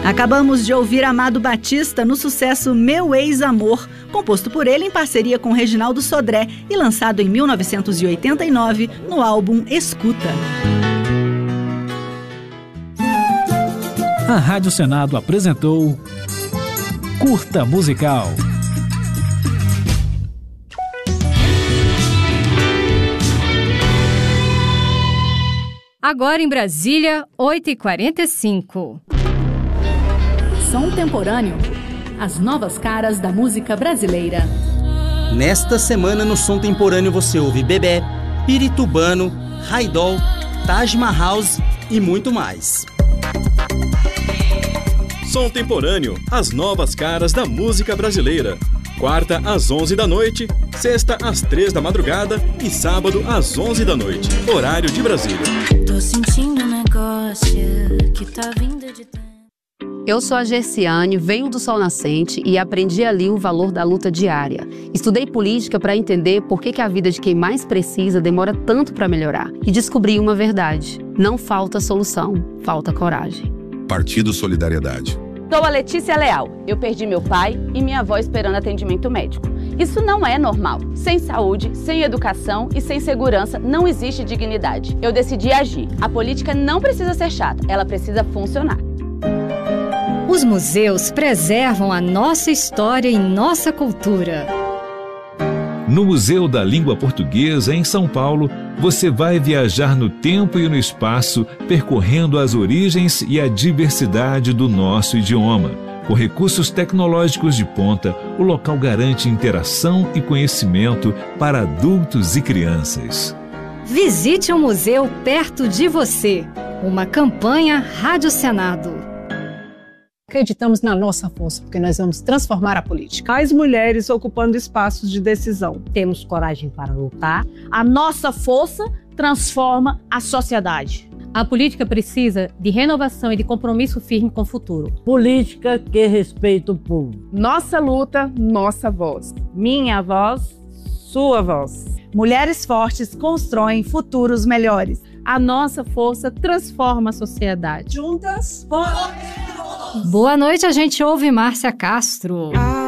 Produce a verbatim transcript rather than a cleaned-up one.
Acabamos de ouvir Amado Batista no sucesso Meu Ex-Amor, composto por ele em parceria com Reginaldo Sodré e lançado em mil novecentos e oitenta e nove no álbum Escuta. A Rádio Senado apresentou Curta Musical. Agora em Brasília, oito e quarenta e cinco. Som Temporâneo. As novas caras da música brasileira. Nesta semana no Som Temporâneo você ouve Bebé, Piritubano, Haidol, Taj Mahal e muito mais. Som Temporâneo. As novas caras da música brasileira. Quarta às onze da noite, sexta às três da madrugada e sábado às onze da noite. Horário de Brasília. Tô sentindo um negócio que tá vindo de dentro. Eu sou a Gerciane, venho do Sol Nascente e aprendi ali o valor da luta diária. Estudei política para entender por que, que a vida de quem mais precisa demora tanto para melhorar. E descobri uma verdade: não falta solução, falta coragem. Partido Solidariedade. Sou a Letícia Leal. Eu perdi meu pai e minha avó esperando atendimento médico. Isso não é normal. Sem saúde, sem educação e sem segurança não existe dignidade. Eu decidi agir. A política não precisa ser chata, ela precisa funcionar. Os museus preservam a nossa história e nossa cultura. No Museu da Língua Portuguesa, em São Paulo, você vai viajar no tempo e no espaço, percorrendo as origens e a diversidade do nosso idioma. Com recursos tecnológicos de ponta, o local garante interação e conhecimento para adultos e crianças. Visite um museu perto de você. Uma campanha Rádio Senado. Acreditamos na nossa força, porque nós vamos transformar a política. As mulheres ocupando espaços de decisão. Temos coragem para lutar. A nossa força transforma a sociedade. A política precisa de renovação e de compromisso firme com o futuro. Política que respeita o povo. Nossa luta, nossa voz. Minha voz, sua voz. Mulheres fortes constroem futuros melhores. A nossa força transforma a sociedade. Juntas, Boa noite, a gente ouve Márcia Castro.